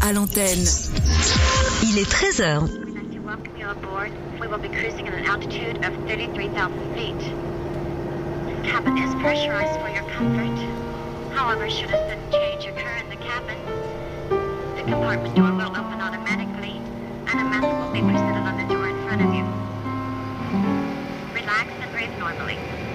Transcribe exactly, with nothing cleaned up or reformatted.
à l'antenne. Il est treize heures. We will be cruising at an altitude of thirty-three thousand feet. This cabin is pressurized for your comfort. However, should a sudden change occur in the cabin, the compartment door will open automatically and a mask will be presented on the door in front of you. Relax and breathe normally.